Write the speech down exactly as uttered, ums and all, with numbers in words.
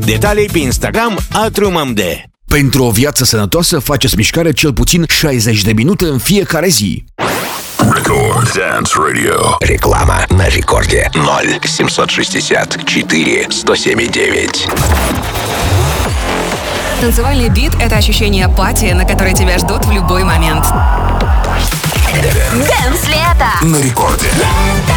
Detalii pe Instagram atrumamd. Pentru o viață sănătoasă, faceți mișcare cel puțin șaizeci de minute în fiecare zi. Record Dance Radio. Реклама на рекорде ноль семьсот шестьдесят четыре сто семь девять. Танцевальный бит — это ощущение пати, на которое тебя ждут в любой момент. Дэнс лето На рекорде.